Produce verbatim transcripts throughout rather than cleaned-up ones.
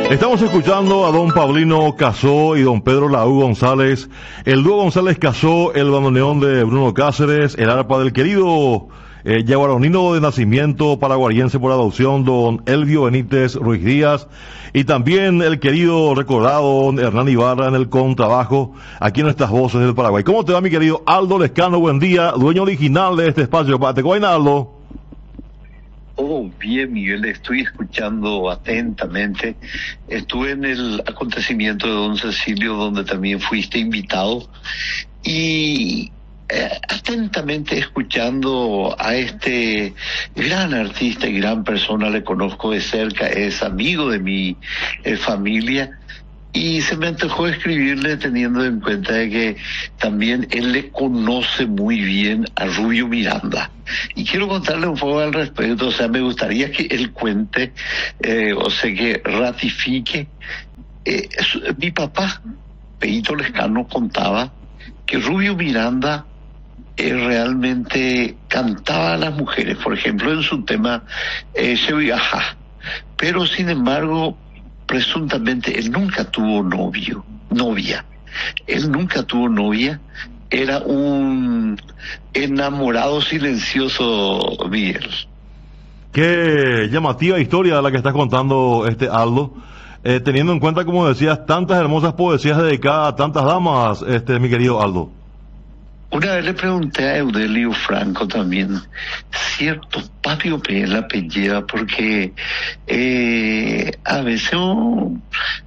Estamos escuchando a don Paulino Casó y don Pedro Laú González, el dúo González Casó, el bandoneón de Bruno Cáceres, el arpa del querido eh, yaguaronino de nacimiento paraguayense por adopción, don Elvio Benítez Ruiz Díaz, y también el querido recordado don Hernán Ibarra en el contrabajo, aquí en estas voces del Paraguay. ¿Cómo te va, mi querido Aldo Lescano? Buen día, dueño original de este espacio. ¿Te cuenta, Aldo? Oh, bien, Miguel, estoy escuchando atentamente. Estuve en el acontecimiento de don Cecilio, donde también fuiste invitado, y eh, atentamente escuchando a este gran artista y gran persona. Le conozco de cerca, es amigo de mi eh, familia, y se me antojó escribirle teniendo en cuenta de que también él le conoce muy bien a Rubio Miranda. Y quiero contarle un poco al respecto. O sea, me gustaría que él cuente, eh, o sea, que ratifique. Eh, su, mi papá, Peito Lescano, contaba que Rubio Miranda eh, realmente cantaba a las mujeres, por ejemplo, en su tema eh, Sevillajá. Pero, sin embargo, presuntamente él nunca tuvo novio, novia. Él nunca tuvo novia. Era un enamorado silencioso, Miguel. Qué llamativa historia la que estás contando, este Aldo, eh, teniendo en cuenta, como decías, tantas hermosas poesías dedicadas a tantas damas, este mi querido Aldo. Una vez le pregunté a Eudelio Franco también, cierto patio que la apellida, porque eh, a veces un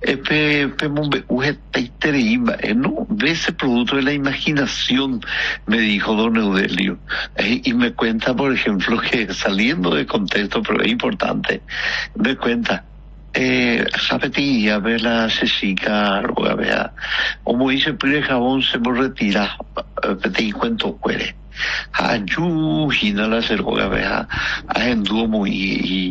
no ve ese producto de la imaginación, me dijo don Eudelio. Eh, y me cuenta, por ejemplo, que saliendo de contexto, pero es importante, me cuenta, Eh, repetía, ver la Cecica, roga, vea, como dice Pire Jabón, se me retira, petí cuento cuere. Ayu, gina la cerroga, vea, a endumo y,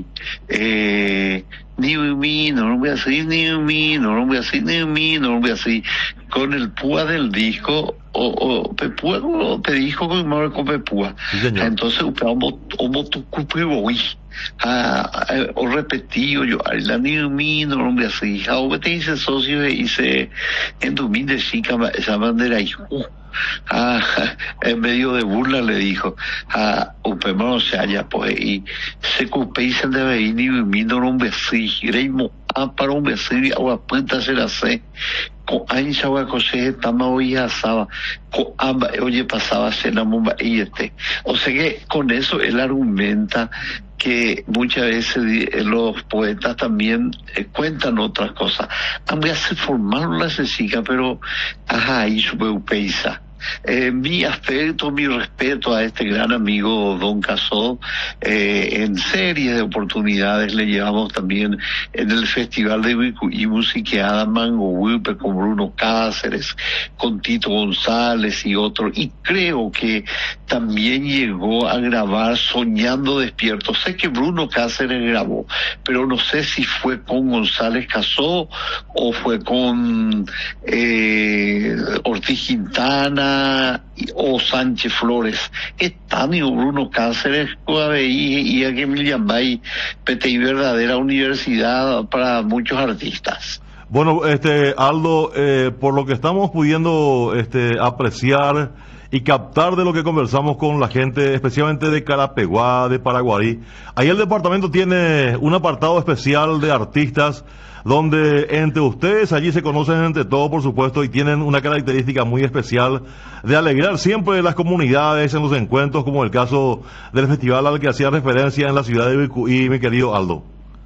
eh, ni mi, no lo voy a decir, ni mi, no lo voy a decir, ni mi, no lo voy a decir, con el púa del disco, o, o, pepúa, o te dijo con el con pepúa. Sí, entonces, como, como tu cupe voy. Ah, o repetido yo la ni mi no lo voy a decir, ahora te dice socio y se en dos mil de chica esa bandera y uh, ah, en medio de burla le dijo a un perro se halla pues y se cupeisan de ver ni mi no lo voy a decir reimo a para un decir agua puenta se la sé con ancha agua cose tama hoy asaba con amba oye pasaba cena bomba y este, o sea que con eso él argumenta que muchas veces los poetas también eh, cuentan otras cosas. A mí hace formar la cecica, pero ajá, ahí sube upeisa. Eh, mi afecto, mi respeto a este gran amigo Don Casó, eh, en series de oportunidades le llevamos también en el Festival de y Musiqueada Mango Wilpe con Bruno Cáceres, con Tito González y otros, y creo que también llegó a grabar Soñando Despierto. Sé que Bruno Cáceres grabó, pero no sé si fue con González Casó o fue con eh, Ortiz Quintana o Sánchez Flores. Estanio Bruno Cáceres y a que me llamáis P I verdadera universidad para muchos artistas. Bueno, este Aldo, eh, por lo que estamos pudiendo este apreciar y captar de lo que conversamos con la gente, especialmente de Carapeguá, de Paraguarí, ahí el departamento tiene un apartado especial de artistas donde entre ustedes allí se conocen entre todos, por supuesto, y tienen una característica muy especial de alegrar siempre las comunidades en los encuentros, como el caso del festival al que hacía referencia en la ciudad de Bicuí, mi querido Aldo.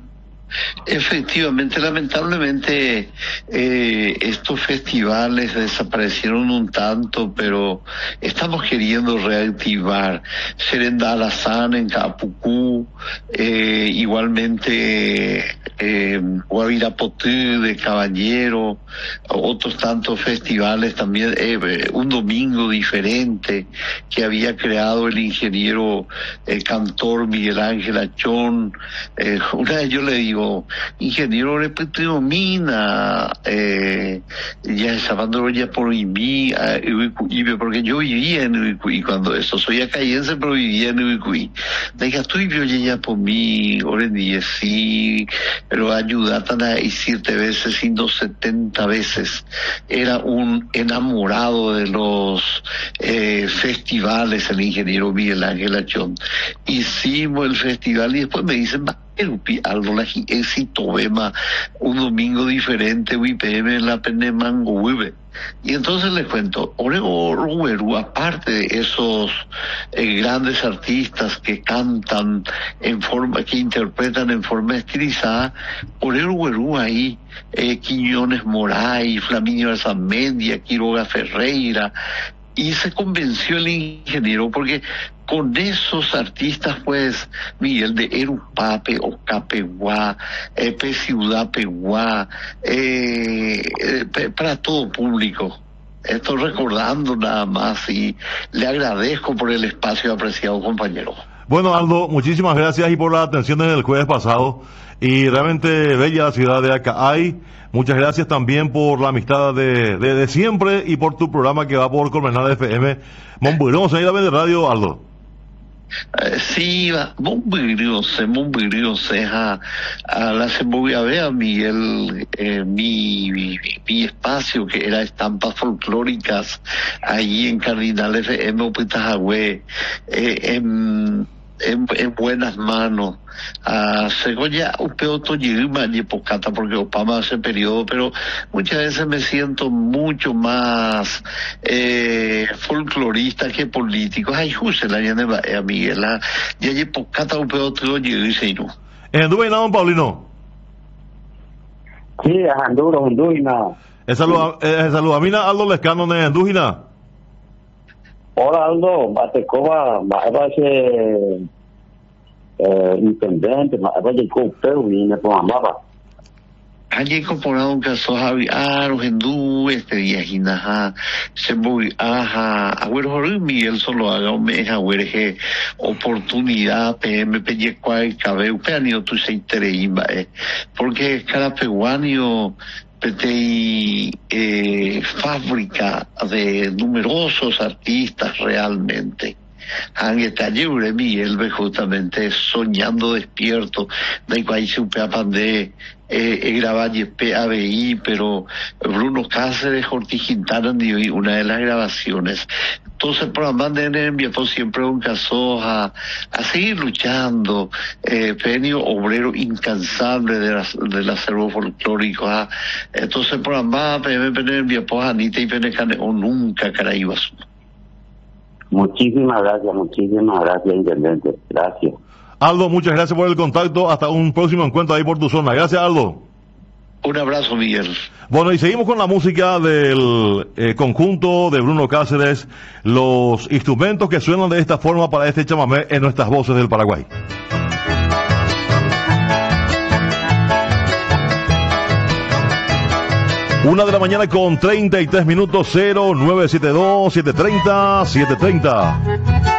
Efectivamente, lamentablemente eh, estos festivales desaparecieron un tanto, pero estamos queriendo reactivar Serenda Alazán en Capucú, eh, igualmente eh, Guavirapotí de Caballero, otros tantos festivales también, eh, un domingo diferente que había creado el ingeniero eh, cantor Miguel Ángel Achón. Eh, una vez yo le digo Aldo, ingeniero repetidomina, eh, ya llamando ya por mí, porque yo vivía en Ubicuí cuando eso, soy acayense pero vivía en Ubicuí. De que estoy ya por mí, Orendí, sí, pero ayudaban a ir siete veces, siendo setenta veces. Era un enamorado de los eh, festivales, el ingeniero Miguel Ángel Achón. Hicimos el festival y después me dicen, algo la éxito vema, un domingo diferente, U I P M en la Penemango Hueve. Y entonces les cuento, Orego Ruberu, aparte de esos eh, grandes artistas que cantan en forma, que interpretan en forma estilizada, Orego Ruberu ahí, eh, Quiñones Moray, Flaminio Arzamendia, Quiroga Ferreira, y se convenció el ingeniero porque con esos artistas, pues, Miguel, de Erupape, Ocapeguá, eh, P Ciudad Peguá, eh, eh, para todo público. Estoy recordando nada más y le agradezco por el espacio, apreciado compañero. Bueno, Aldo, muchísimas gracias y por la atención en el jueves pasado. Y realmente bella la ciudad de Acaay. Muchas gracias también por la amistad de, de, de siempre y por tu programa que va por Colmenar F M. Monbuirón, ahí la de radio, Aldo. Uh, sí, Monbuirose, Monbuirose, a, a la Semboviavea, Miguel, eh, mi, mi, mi espacio que era estampas folclóricas allí en Cardinal F M, Opitajagüe, eh, en, en, en buenas manos. Uh, Segoya, Upeoto Yirima y Pocata, porque Opama hace periodo, pero muchas veces me siento mucho más eh, folclorista que político. Ay, justo la llane a Miguel, ya y Pocata, Upeoto Yirima. ¿En Duina, don Paulino? Sí, es Honduras, Honduras. ¿Es saludamina Aldo Lescano de Honduras? Hola, Aldo, Batecoba, va a ser Eh, intendente, ma vaya copeu y me pomaba. Allí incorporado un caso Javi Aro, Hendú, este día Ginaja, se voy a Agüero Miguel solo haga un mes Agüereje, oportunidad, P M P Y cual cabeu, peanio tu se intereimba, eh, porque cada peguanio Petei eh, fábrica de numerosos artistas realmente. Angetalle Miguel ve justamente soñando despierto de cual se upea eh, graballe P A B I, pero Bruno Cáceres, Jorti Quintana y una de las grabaciones. Entonces, por la banda de envió siempre un caso a, a seguir luchando, eh, penio obrero incansable de las, del acervo folclórico. Ah. Entonces, por la banda de envió Anita y Penecane o nunca Caraíbas. Muchísimas gracias, muchísimas gracias, intendente. Gracias. Aldo, muchas gracias por el contacto. Hasta un próximo encuentro ahí por tu zona. Gracias, Aldo. Un abrazo, Miguel. Bueno, y seguimos con la música del eh, conjunto de Bruno Cáceres, los instrumentos que suenan de esta forma para este chamamé en nuestras voces del Paraguay. Una de la mañana con treinta y tres minutos, cero nueve siete dos, siete tres cero, siete tres cero.